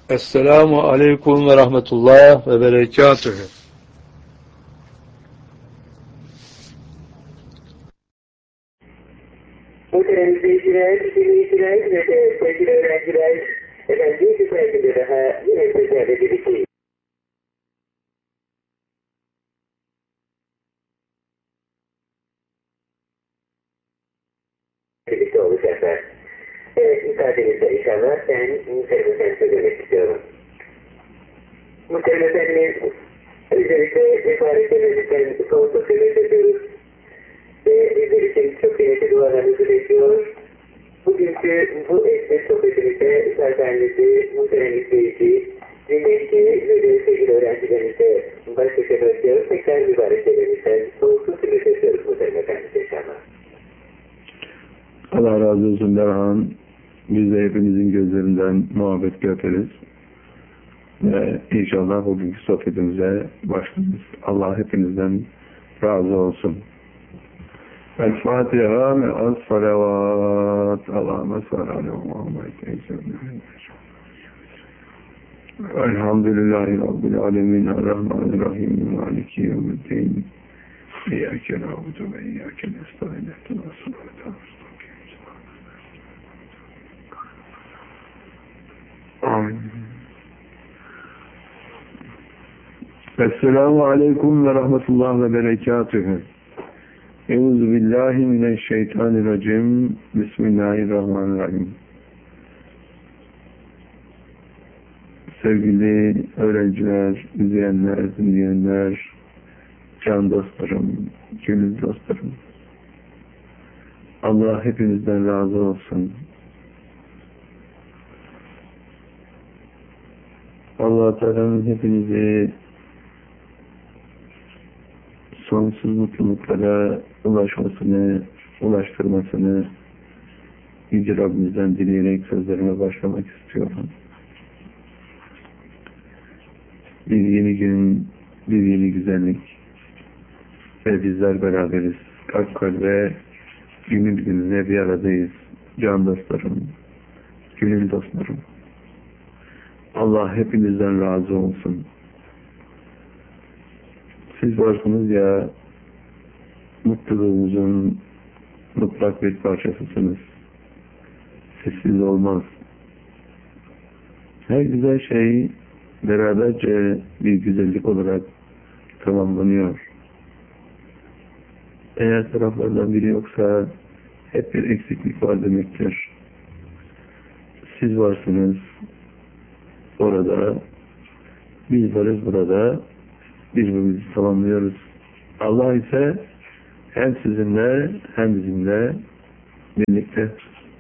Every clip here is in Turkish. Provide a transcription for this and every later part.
Esselamu aleyküm ve rahmetullah ve berekatühü. Muhterem izleyiciler, dinleyiciler ve de sevgili öğrenciler, efendim bir belgede daha yine sizlerle birlikteyiz. Birlikte olacaklar. Evet, müsaadenizle inşallah ben Muhterem Efendimiz'e söylemek istiyorum. Muhterem Efendimiz, özellikle ziyaretlerimizden sonsuz ümit ediyoruz. Ve bizler için çok kıymetli dualarınızı bekliyor. Bugünkü bu esne sohbetimizde müsaadenizle muhterem izleyici, dinleyici ve de sevgili öğrencilerimize baş başa bırakıyoruz. Tekrar mübareklerimizden sonsuz ümit ediyoruz muhterem Efendimiz inşallah. Allah razı olsun Derhan. Biz de hepinizin gözlerinden muhabbet öperiz. Ve inşallah bugünkü sohbetimize başlarız. Allah hepinizden razı olsun. El-Fatiha ve as-salavat. Allahümme salli ala Muhammed. Elhamdülillahi Rabbil alemin. Errahmanirrahim. Maliki yevmiddin. İyyâke na'budu ve iyyâke nestaîn. İhdinas sıratal mustakîm. Amin. Esselamu aleyküm ve rahmetullah ve berekatühü. Euzubillahimineşşeytanirracim. Bismillahirrahmanirrahim. Sevgili öğrenciler, izleyenler, dinleyenler, can dostlarım, gönül dostlarım. Allah hepinizden razı olsun. Allah Teala'nın hepinizi sonsuz mutluluklara ulaştırmasını Yüce Rabbimizden dileyerek sözlerime başlamak istiyorum. Bir yeni gün, bir yeni güzellik ve bizler beraberiz. Kalp kalbe, gönül gönüle bir aradayız. Can dostlarım, gönül dostlarım. Allah hepinizden razı olsun. Siz varsınız ya, mutluluğumuzun mutlak bir parçasısınız. Sessiz olmaz. Her güzel şey beraberce bir güzellik olarak tamamlanıyor. Eğer taraflardan biri yoksa hep bir eksiklik var demektir. Siz varsınız orada, biz varız burada, birbirimizi tamamlıyoruz. Allah ise hem sizinle hem bizimle birlikte.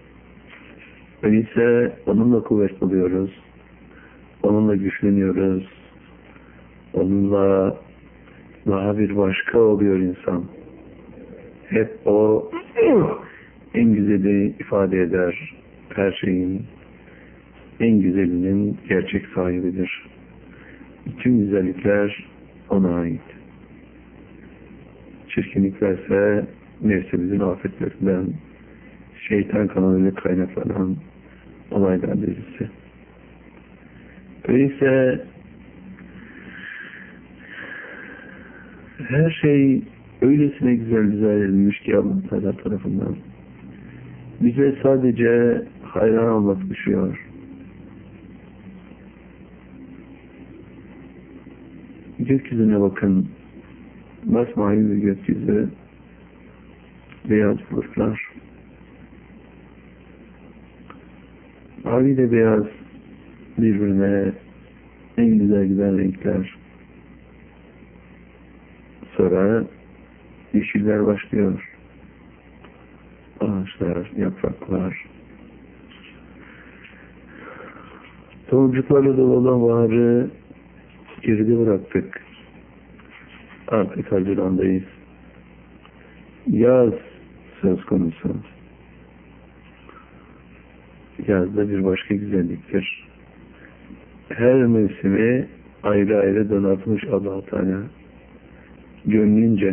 Öyleyse onunla kuvvet buluyoruz, onunla güçleniyoruz, onunla daha bir başka oluyor insan. Hep o en güzeli ifade eder, her şeyin en güzelinin gerçek sahibidir. Bütün güzellikler ona ait. Çirkinliklerse nefsimizin afetlerinden, şeytan kanalıyla kaynaklanan olaylar dizisi. Öyleyse her şey öylesine güzel dizayn edilmiş ki Allah Teala tarafından. Bize sadece hayran olmak düşüyor. Gökyüzüne bakın. Masmavi bir gökyüzü. Beyaz bulutlar. Mavi ile beyaz birbirine en güzel giden renkler. Sonra yeşiller başlıyor. Ağaçlar, yapraklar. Tomurcuklarla dolu olan baharı geride bıraktık. Artık Haziran'dayız. Yaz söz konusu. Yazda bir başka güzelliktir. Her mevsimi ayrı ayrı donatmış Allah Teala. Gönlünce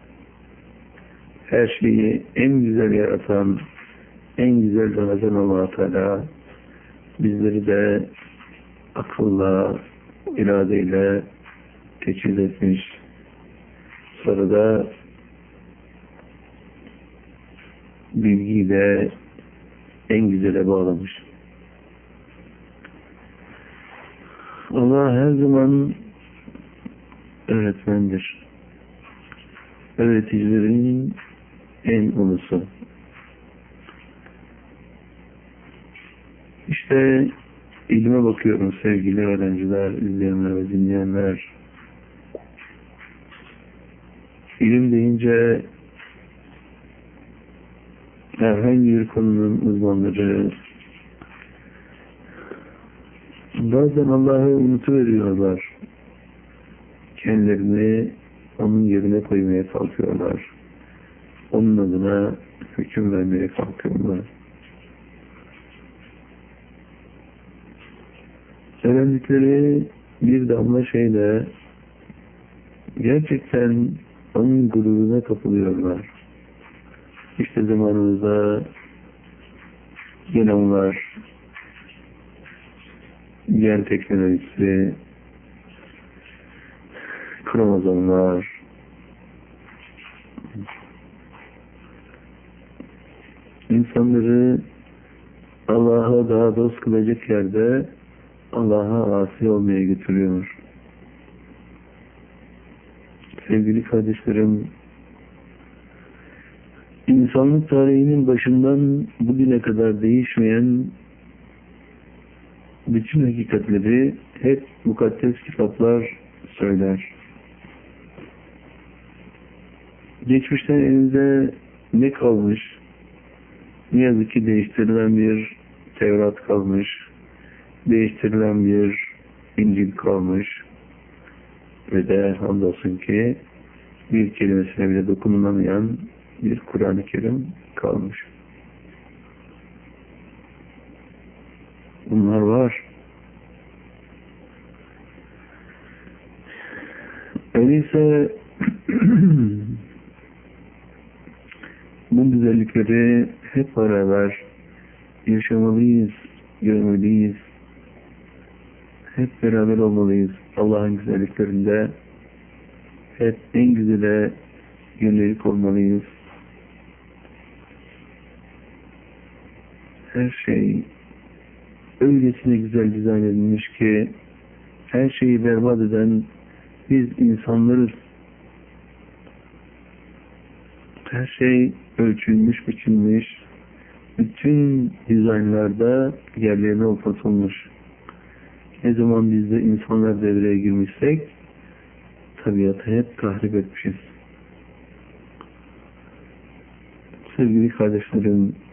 her şeyi en güzel yaratan, en güzel donatan Allah Teala bizleri de akılla, iradeyle teçhiz etmiş. Sonra da bilgiyle en güzele bağlamış. Allah her zaman öğretmendir. Öğreticilerin en ulusu. İşte ilme bakıyorum sevgili öğrenciler, izleyenler ve dinleyenler. İlim deyince herhangi bir konunun uzmanları bazen Allah'ı unutuveriyorlar. Kendilerini onun yerine koymaya kalkıyorlar. Onun adına hüküm vermeye kalkıyorlar. Öğrendikleri bir damla şeyle gerçekten onun gururuna kapılıyorlar. İşte zamanımızda genomlar, gen teknolojisi, kromozomlar, insanları Allah'a daha dost kılacak yerde Allah'a asi olmaya götürüyor. Sevgili kardeşlerim, insanlık tarihinin başından bugüne kadar değişmeyen bütün hakikatleri hep mukaddes kitaplar söyler. Geçmişten elinde ne kalmış? Ne yazık ki değiştirilen bir Tevrat kalmış, değiştirilen bir İncil kalmış ve de hamdolsun ki bir kelimesine bile dokunulamayan bir Kur'an-ı Kerim kalmış. Bunlar var. Öyleyse bu güzellikleri hep beraber yaşamalıyız, görmeliyiz. Hep beraber olmalıyız. Allah'ın güzelliklerinde hep en güzele yönelik olmalıyız. Her şey öylesine güzel dizayn edilmiş ki her şeyi berbat eden biz insanlarız. Her şey ölçülmüş, biçilmiş. Bütün dizaynlarda yerlerine oturtulmuş. Ne zaman biz de insanlar devreye girmişsek tabiatı hep tahrip etmişiz. Sevgili kardeşlerim,